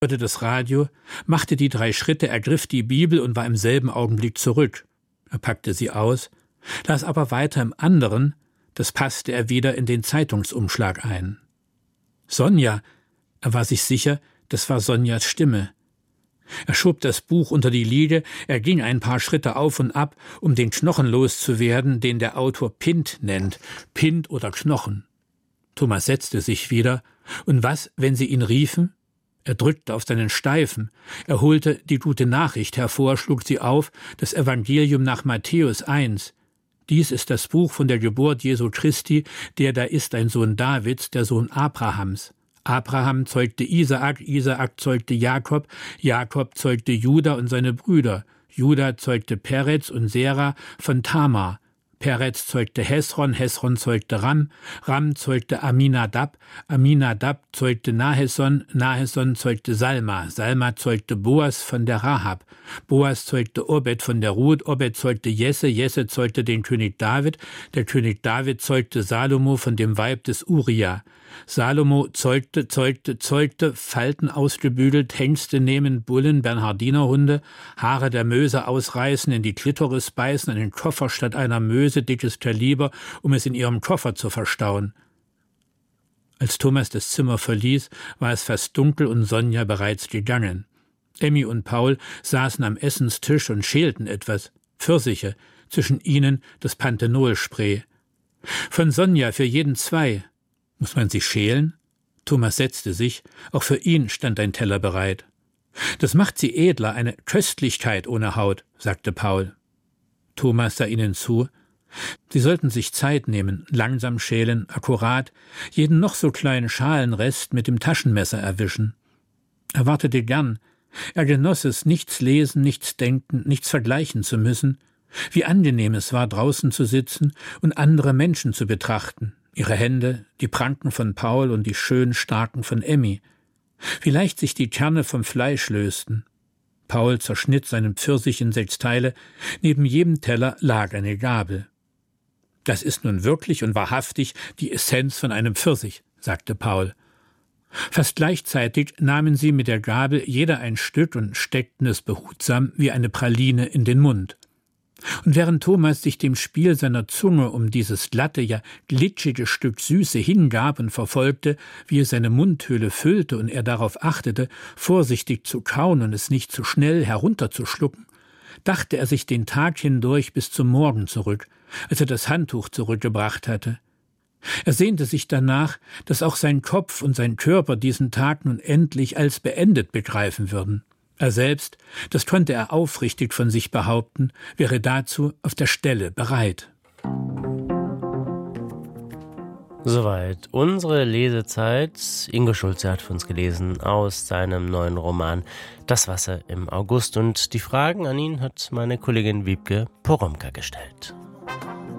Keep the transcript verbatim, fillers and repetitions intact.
hörte das Radio, machte die drei Schritte, ergriff die Bibel und war im selben Augenblick zurück. Er packte sie aus, las aber weiter im anderen, das passte er wieder in den Zeitungsumschlag ein. Sonja, er war sich sicher, das war Sonjas Stimme. Er schob das Buch unter die Liege, er ging ein paar Schritte auf und ab, um den Knochen loszuwerden, den der Autor Pint nennt, Pint oder Knochen. Thomas setzte sich wieder, und was, wenn sie ihn riefen? Er drückte auf seinen Steifen, er holte die gute Nachricht hervor, schlug sie auf, das Evangelium nach Matthäus eins. Dies ist das Buch von der Geburt Jesu Christi, der da ist ein Sohn Davids, der Sohn Abrahams. Abraham zeugte Isaak, Isaak zeugte Jakob, Jakob zeugte Juda und seine Brüder. Juda zeugte Perez und Sera von Tamar. Perez zeugte Hesron, Hesron zeugte Ram, Ram zeugte Aminadab, Aminadab zeugte Naheson, Naheson zeugte Salma, Salma zeugte Boas von der Rahab, Boas zeugte Obed von der Ruth, Obed zeugte Jesse, Jesse zeugte den König David, der König David zeugte Salomo von dem Weib des Uria. Salomo zeugte, zeugte, zeugte, Falten ausgebügelt, Hengste nehmen, Bullen, Bernhardinerhunde, Haare der Möse ausreißen, in die Klitoris beißen, einen Koffer statt einer Möse, dickes Kaliber, um es in ihrem Koffer zu verstauen. Als Thomas das Zimmer verließ, war es fast dunkel und Sonja bereits gegangen. Emmy und Paul saßen am Essenstisch und schälten etwas, Pfirsiche, zwischen ihnen das Panthenol-Spray. Von Sonja für jeden zwei. Muss man sie schälen? Thomas setzte sich, auch für ihn stand ein Teller bereit. Das macht sie edler, eine Köstlichkeit ohne Haut, sagte Paul. Thomas sah ihnen zu. Sie sollten sich Zeit nehmen, langsam schälen, akkurat, jeden noch so kleinen Schalenrest mit dem Taschenmesser erwischen. Er wartete gern. Er genoss es, nichts lesen, nichts denken, nichts vergleichen zu müssen. Wie angenehm es war, draußen zu sitzen und andere Menschen zu betrachten. Ihre Hände, die Pranken von Paul und die schön starken von Emmy. Vielleicht sich die Kerne vom Fleisch lösten. Paul zerschnitt seinen Pfirsich in sechs Teile, neben jedem Teller lag eine Gabel. Das ist nun wirklich und wahrhaftig die Essenz von einem Pfirsich, sagte Paul. Fast gleichzeitig nahmen sie mit der Gabel jeder ein Stück und steckten es behutsam wie eine Praline in den Mund. Und während Thomas sich dem Spiel seiner Zunge um dieses glatte, ja glitschige Stück Süße hingab und verfolgte, wie es seine Mundhöhle füllte und er darauf achtete, vorsichtig zu kauen und es nicht zu schnell herunterzuschlucken, dachte er sich den Tag hindurch bis zum Morgen zurück, als er das Handtuch zurückgebracht hatte. Er sehnte sich danach, dass auch sein Kopf und sein Körper diesen Tag nun endlich als beendet begreifen würden. Er selbst, das konnte er aufrichtig von sich behaupten, wäre dazu auf der Stelle bereit. Soweit unsere Lesezeit. Ingo Schulze hat für uns gelesen aus seinem neuen Roman Das Wasser im August. Und die Fragen an ihn hat meine Kollegin Wiebke Poromka gestellt.